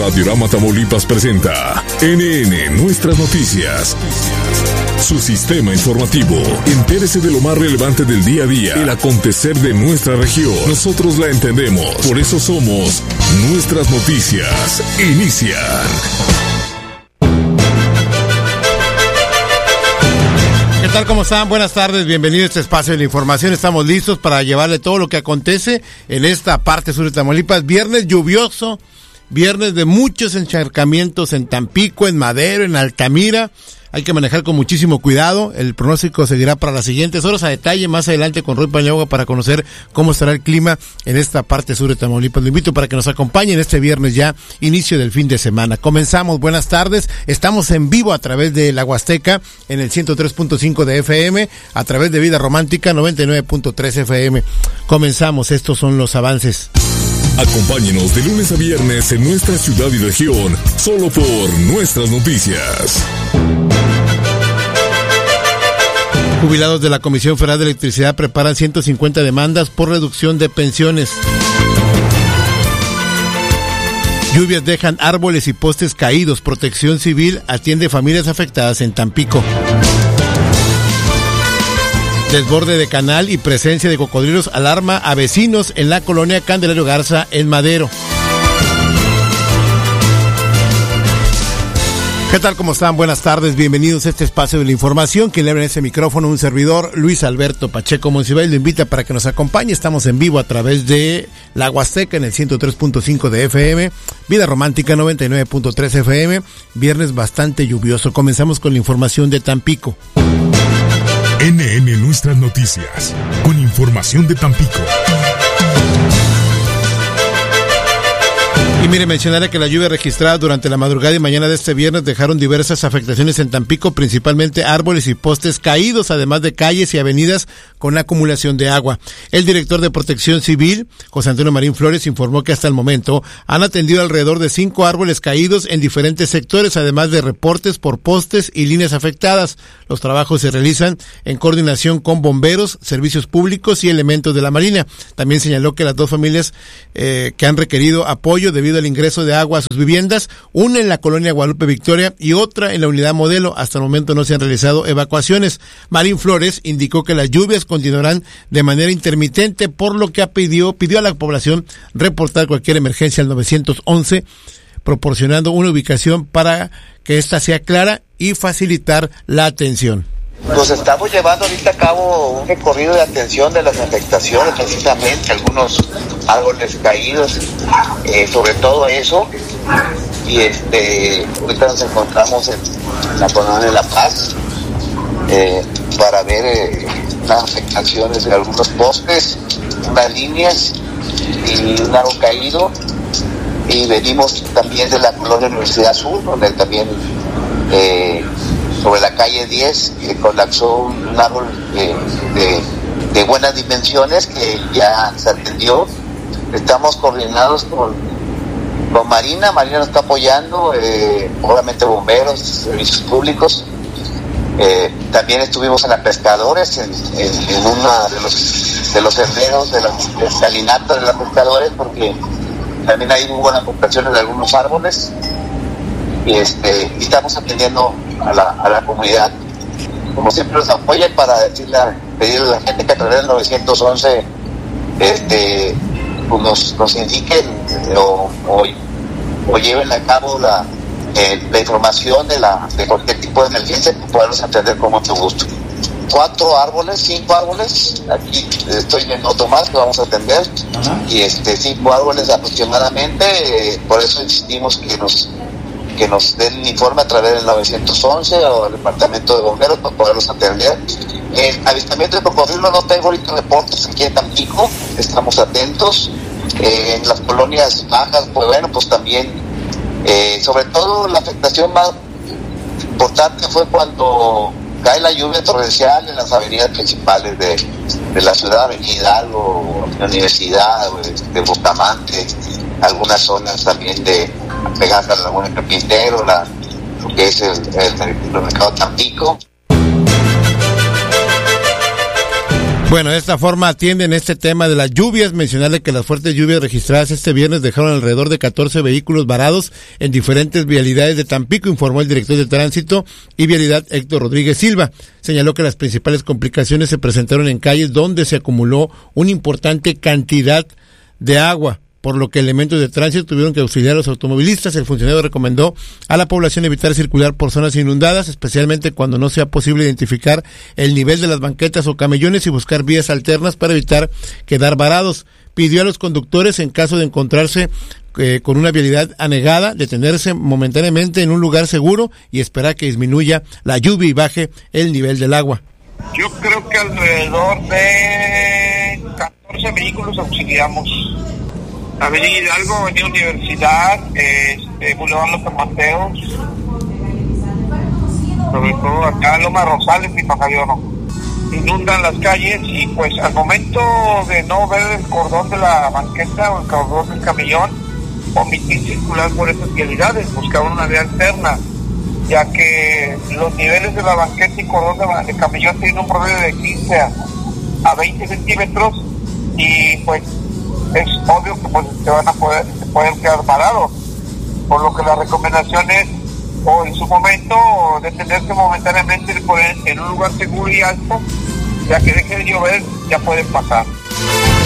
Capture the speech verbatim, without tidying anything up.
Radiorama Tamaulipas presenta N N Nuestras Noticias. Su sistema informativo. Entérese de lo más relevante del día a día, el acontecer de nuestra región. Nosotros la entendemos, por eso somos Nuestras Noticias. Inician. ¿Qué tal? ¿Cómo están? Buenas tardes, bienvenidos a este espacio de la información. Estamos listos para llevarle todo lo que acontece en esta parte sur de Tamaulipas. Viernes lluvioso, viernes de muchos encharcamientos en Tampico, en Madero, en Altamira. Hay que manejar con muchísimo cuidado. El pronóstico seguirá para las siguientes horas. A detalle más adelante con Roy Paniagua para conocer cómo estará el clima en esta parte sur de Tamaulipas. Lo invito para que nos acompañen este viernes ya, inicio del fin de semana. Comenzamos, buenas tardes. Estamos en vivo a través de la Huasteca en el ciento tres punto cinco de F M, a través de Vida Romántica noventa y nueve punto tres F M. Comenzamos, estos son los avances. Acompáñenos de lunes a viernes en nuestra ciudad y región, solo por Nuestras Noticias. Jubilados de la Comisión Federal de Electricidad preparan ciento cincuenta demandas por reducción de pensiones. Lluvias dejan árboles y postes caídos. Protección Civil atiende familias afectadas en Tampico. Desborde de canal y presencia de cocodrilos alarma a vecinos en la colonia Candelario Garza en Madero. ¿Qué tal? ¿Cómo están? Buenas tardes, bienvenidos a este espacio de la información. Quien le abre ese micrófono, un servidor, Luis Alberto Pacheco Monsiváis, lo invita para que nos acompañe. Estamos en vivo a través de la Huasteca en el ciento tres punto cinco de F M, Vida Romántica noventa y nueve punto tres F M, viernes bastante lluvioso. Comenzamos con la información de Tampico. N N Nuestras Noticias, con información de Tampico. Y mire, mencionaré que la lluvia registrada durante la madrugada y mañana de este viernes dejaron diversas afectaciones en Tampico, principalmente árboles y postes caídos, además de calles y avenidas con acumulación de agua. El director de Protección Civil, José Antonio Marín Flores, informó que hasta el momento han atendido alrededor de cinco árboles caídos en diferentes sectores, además de reportes por postes y líneas afectadas. Los trabajos se realizan en coordinación con bomberos, servicios públicos y elementos de la Marina. También señaló que las dos familias eh, que han requerido apoyo debido al ingreso de agua a sus viviendas, una en la colonia Guadalupe Victoria y otra en la unidad Modelo. Hasta el momento no se han realizado evacuaciones. Marín Flores indicó que las lluvias continuarán de manera intermitente, por lo que pidió, pidió a la población reportar cualquier emergencia al nueve once, proporcionando una ubicación para que ésta sea clara y facilitar la atención. Pues estamos llevando ahorita a cabo un recorrido de atención de las afectaciones, precisamente algunos árboles caídos, eh, sobre todo eso, y este ahorita nos encontramos en la colonia de La Paz eh, para ver eh, las afectaciones de algunos postes, unas líneas y un árbol caído, y venimos también de la colonia Universidad Sur, donde también eh, sobre la calle diez que colapsó un árbol de, de, de buenas dimensiones que ya se atendió. Estamos coordinados con, con Marina, Marina nos está apoyando, eh, obviamente bomberos, servicios públicos. Eh, también estuvimos en la Pescadores, en, en, en uno de los de los senderos de las escalinatas de las Pescadores, porque también hay muy buenas afectaciones de algunos árboles. Y este, y estamos atendiendo a la, a la comunidad. Como siempre nos apoyan para decirle, pedirle a la gente que a través del nueve once este, pues nos, nos indiquen o, o, o lleven a cabo la, eh, la información de, la, de cualquier tipo de emergencia para poderlos atender con mucho gusto. Cuatro árboles, cinco árboles, aquí estoy viendo otro más que vamos a atender. Uh-huh. Y este, cinco árboles aproximadamente, eh, por eso insistimos que nos que nos den informe a través del nueve once o el departamento de bomberos para poderlos atender. El avistamiento de cocodrilo no tengo ahorita reportes aquí en Tampico, estamos atentos. Eh, en las colonias bajas, pues bueno, pues también, eh, sobre todo la afectación más importante fue cuando cae la lluvia torrencial en las avenidas principales de, de la ciudad, Avenida Hidalgo, la Universidad, de Bustamante, algunas zonas también de pegadas a la Laguna Carpintero, la, lo que es el, el, el mercado Tampico. Bueno, de esta forma atienden este tema de las lluvias. Mencionarle que las fuertes lluvias registradas este viernes dejaron alrededor de catorce vehículos varados en diferentes vialidades de Tampico, informó el director de Tránsito y Vialidad Héctor Rodríguez Silva. Señaló que las principales complicaciones se presentaron en calles donde se acumuló una importante cantidad de agua, por lo que elementos de tránsito tuvieron que auxiliar a los automovilistas. El funcionario recomendó a la población evitar circular por zonas inundadas, especialmente cuando no sea posible identificar el nivel de las banquetas o camellones, y buscar vías alternas para evitar quedar varados. Pidió a los conductores, en caso de encontrarse eh, con una vialidad anegada, detenerse momentáneamente en un lugar seguro y esperar que disminuya la lluvia y baje el nivel del agua. Yo creo que alrededor de catorce vehículos auxiliamos. Avenida Hidalgo, Avenida Universidad, este, Boulevard López Mateos, sobre todo acá Loma Rosales y Pajayono. Inundan las calles y pues al momento de no ver el cordón de la banqueta o el cordón del camellón, omitir circular por esas vialidades, buscar una vía alterna, ya que los niveles de la banqueta y cordón de, de camellón tienen un promedio de quince a veinte centímetros y pues es obvio que pues se van a poder, se pueden quedar parados, por lo que la recomendación es, o en su momento, detenerse momentáneamente en un lugar seguro y alto, ya que deje de llover, ya pueden pasar.